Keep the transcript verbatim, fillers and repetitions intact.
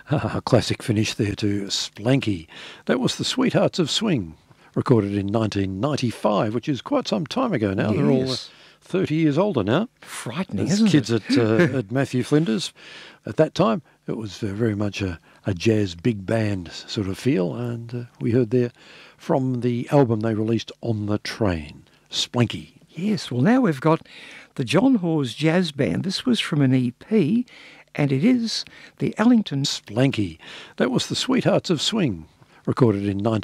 A classic finish there to Splanky. That was the Sweethearts of Swing, recorded in nineteen ninety-five, which is quite some time ago now. Yes. They're all uh, thirty years older now. Frightening, As isn't kids it? at, uh, at Matthew Flinders. At that time, it was uh, very much a, a jazz big band sort of feel, and uh, we heard there from the album they released On the Train, Splanky. Yes, well, now we've got the John Hawes Jazz Band. This was from an E P, and it is the Ellington Splanky. That was the Sweethearts of Swing, recorded in nineteen